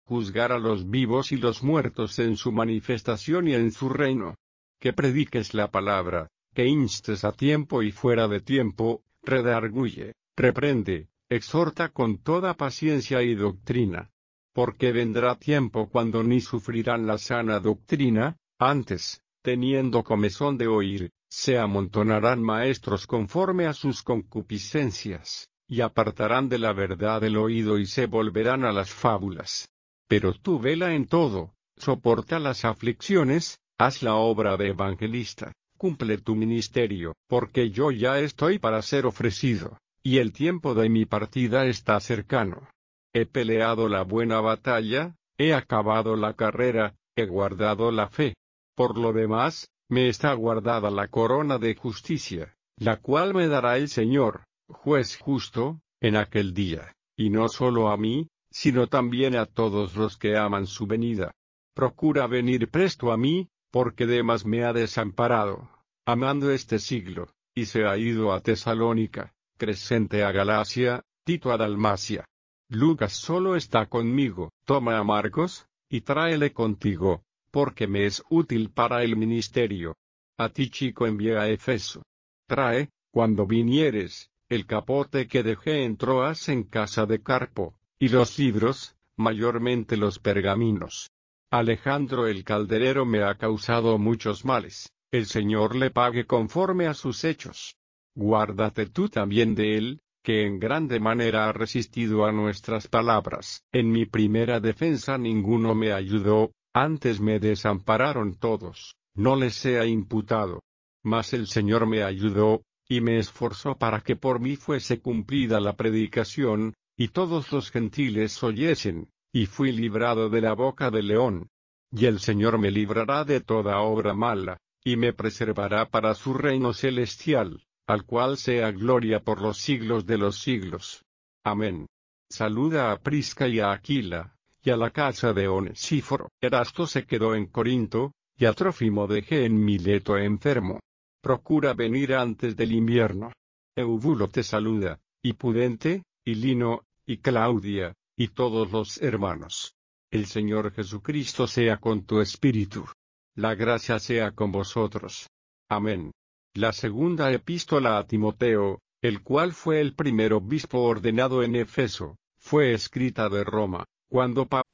juzgar a los vivos y los muertos en su manifestación y en su reino. Que prediques la palabra, que instes a tiempo y fuera de tiempo, redarguye, reprende, exhorta con toda paciencia y doctrina. Porque vendrá tiempo cuando ni sufrirán la sana doctrina, antes, teniendo comezón de oír, se amontonarán maestros conforme a sus concupiscencias, y apartarán de la verdad el oído y se volverán a las fábulas. Pero tú vela en todo, soporta las aflicciones, haz la obra de evangelista, cumple tu ministerio, porque yo ya estoy para ser ofrecido, y el tiempo de mi partida está cercano. He peleado la buena batalla, he acabado la carrera, he guardado la fe. Por lo demás, me está guardada la corona de justicia, la cual me dará el Señor, juez justo, en aquel día, y no solo a mí, sino también a todos los que aman su venida. Procura venir presto a mí, porque Demas me ha desamparado, amando este siglo, y se ha ido a Tesalónica, Crescente a Galacia, Tito a Dalmacia. Lucas solo está conmigo, toma a Marcos, y tráele contigo, porque me es útil para el ministerio. A Tíchico envié a Efeso. Trae, cuando vinieres, el capote que dejé en Troas en casa de Carpo, y los libros, mayormente los pergaminos. Alejandro el calderero me ha causado muchos males, el Señor le pague conforme a sus hechos. Guárdate tú también de él, que en grande manera ha resistido a nuestras palabras. En mi primera defensa ninguno me ayudó, antes me desampararon todos, no les sea imputado. Mas el Señor me ayudó, y me esforzó para que por mí fuese cumplida la predicación, y todos los gentiles oyesen, y fui librado de la boca del león. Y el Señor me librará de toda obra mala, y me preservará para su reino celestial, al cual sea gloria por los siglos de los siglos. Amén. Saluda a Prisca y a Aquila, y a la casa de Onesíforo. Erasto se quedó en Corinto, y a Trófimo dejé en Mileto enfermo. Procura venir antes del invierno. Eubulo te saluda, y Pudente, y Lino, y Claudia, y todos los hermanos. El Señor Jesucristo sea con tu espíritu. La gracia sea con vosotros. Amén. La segunda epístola a Timoteo, el cual fue el primer obispo ordenado en Efeso, fue escrita de Roma, cuando Pablo